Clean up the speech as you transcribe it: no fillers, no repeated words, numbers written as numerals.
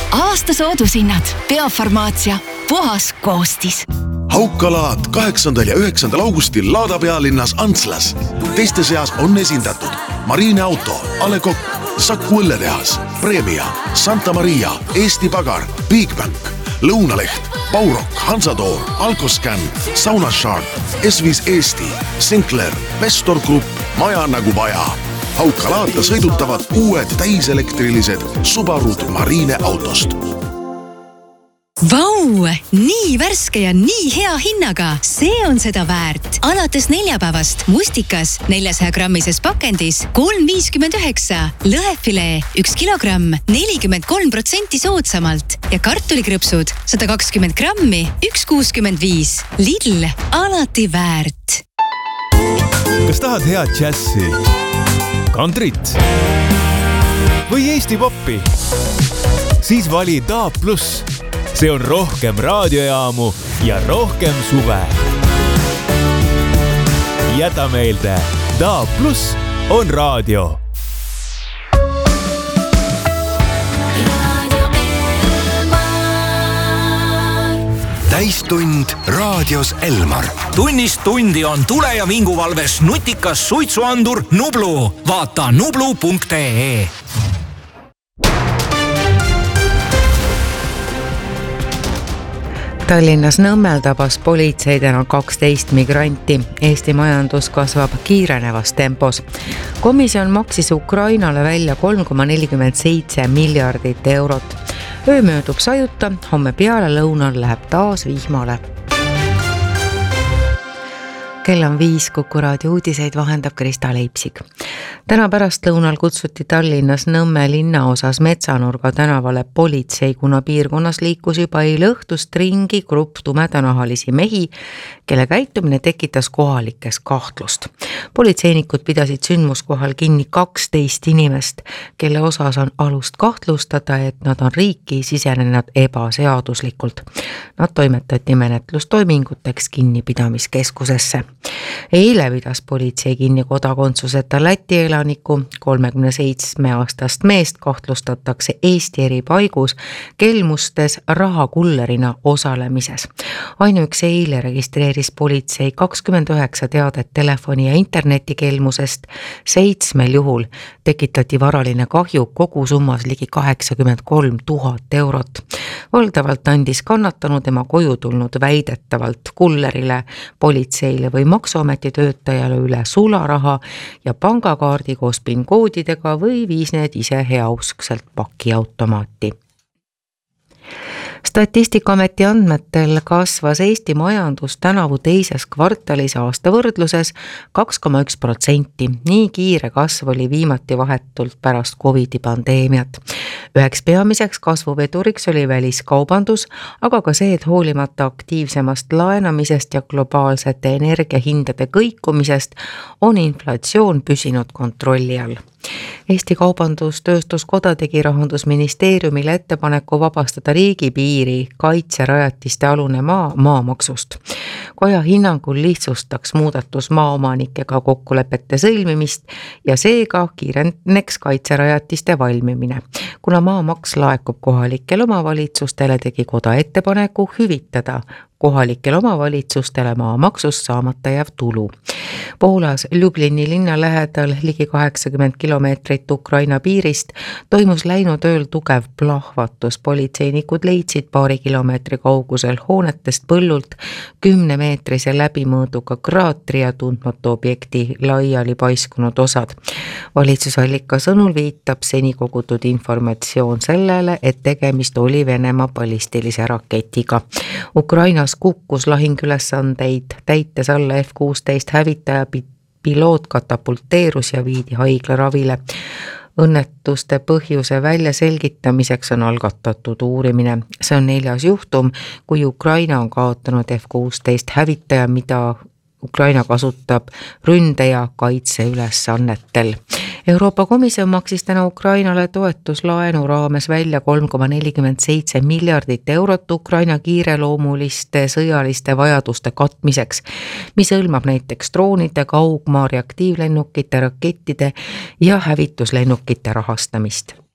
Aasta soodushinnad. Biofarmaatsia. Puhas koostis. Haukalaad 8. ja 9. augustil Laada pealinnas Antslas. Teiste seas on esindatud Marine Auto, A. Le Coq, Saku õlletehas, Premia, Santa Maria, Eesti Pagar, Bigbank, Lõunaleht, Baurok, Hansatoor, Alkoscan, Saunashark, S5 Eesti, Sinclair, Vestor Group, Maja nagu vaja. Haukalaata sõidutavad uued täiselektrilised Subarud Marine autost. Vau! Nii värske ja nii hea hinnaga. See on seda väärt. Alates neljapäevast mustikas 400 grammises pakendis 3,59. Lõhefilee 1 kilogramm 43% soodsamalt. Ja kartulikrõpsud 120 grammi 1,65. Lidl, alati väärt. Kas tahad head džässi, kantrit või Eesti poppi? Siis vali DAB+. See on rohkem raadiojaamu ja rohkem suve. Jäta meelde, DAB+ on raadio. Täistund raadios Elmar. Tunnist tundi on tule- ja vinguvalves nutikas suitsuandur Nublu. Vaata nublu.ee. Tallinnas Nõmmel tabas politseidena 12 migranti. Eesti majandus kasvab kiirenevas tempos. Komisjon maksis Ukrainale välja 3,47 miljardit eurot. Öö möödub sajuta, homme peale lõunal läheb taas vihmale. Kell on 5, Kuku raadio uudiseid vahendab Krista Leipsik. Täna pärast lõunal kutsuti Tallinnas Nõmme linnaosas Metsanurga tänavale politsei, kuna piirkonnas liikus juba eile õhtust ringi grupp tumedanahalisi mehi, kelle käitumine tekitas kohalikes kahtlust. Politseinikud pidasid sündmuskohal kinni 12 inimest, kelle osas on alust kahtlustada, et nad on riiki sisenenud ebaseaduslikult. Nad toimetati menetlustoiminguteks kinnipidamiskeskusesse. Eile pidas politsei kinni kodakondsuseta Läti elaniku, 37-aastast meest kahtlustatakse Eesti eri paigus kelmustes rahakullerina osalemises. Ainuüksi eile registreeris politsei 29 teadet telefoni- ja internetikelmusest, 7 juhul tekitati varaline kahju kogusummas ligi 83 000 eurot. Valdavalt andis kannatanu tema koju tulnud väidetavalt kullerile, politseile või maksuameti töötajale üle sularaha ja pangakaardi koos PIN-koodidega või viis need ise heauskselt pakiautomaati. Statistikaameti andmetel kasvas Eesti majandus tänavu teises kvartalis aasta võrdluses 2,1%. Nii kiire kasv oli viimati vahetult pärast COVID-i pandeemiat. Üheks peamiseks kasvuveduriks oli väliskaubandus, aga ka see, et hoolimata aktiivsemast laenamisest ja globaalsete energiahindade kõikumisest on inflatsioon püsinud kontrolli all. Eesti Kaubandus-Tööstuskoda tegi Rahandusministeeriumile ettepaneku vabastada riigipiiri kaitserajatiste alune maamaksust. Koja hinnangul lihtsustaks muudatus maaomanikega kokkulepete sõlmimist ja seega kiireneks kaitserajatiste valmimine. Kuna maamaks laekub kohalikele omavalitsustele, tegi koda ettepaneku hüvitada kohalikele omavalitsustele maamaksust saamata jääv tulu. Poolas Ljublini linna lähedal ligi 80 kilomeetrit Ukraina piirist toimus läinud ööl tugev plahvatus. Politseinikud leidsid paari kilomeetri kaugusel hoonetest põllult 10-meetrise läbimõõduga kraatri ja tundmatu objekti laiali paiskunud osad. Valitsusallika sõnul viitab seni kogutud informatsioon sellele, et tegemist oli Venemaa ballistilise raketiga. Ukrainas kukkus lahingülesandeid täites alla F-16 hävitaja piloot katapulteerus ja viidi haiglaravile. Õnnetuste põhjuse välja selgitamiseks on algatatud uurimine. See on 4. juhtum, kui Ukraina on kaotanud F-16 hävitaja, mida Ukraina kasutab ründe- ja kaitseülesannetel. Euroopa Komisjon maksis täna Ukrainale toetuslaenu raames välja 3,47 miljardit eurot Ukraina kiireloomuliste sõjaliste vajaduste katmiseks, mis hõlmab näiteks droonide, kaugmaa reaktiivlennukite, rakettide ja hävituslennukite rahastamist.